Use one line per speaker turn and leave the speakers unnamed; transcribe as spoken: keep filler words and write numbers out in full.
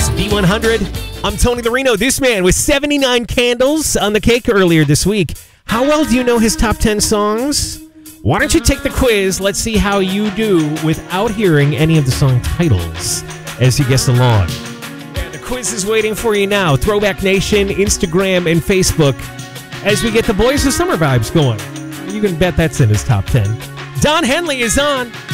It's B one hundred. I'm Tony Larino. This man with seventy-nine candles on the cake earlier this week. How well do you know his top ten songs? Why don't you take the quiz? Let's see how you do without hearing any of the song titles as you guess along. Yeah, the quiz is waiting for you now. Throwback Nation, Instagram, and Facebook. As we get the Boys of Summer vibes going. You can bet that's in his top ten. Don Henley is on.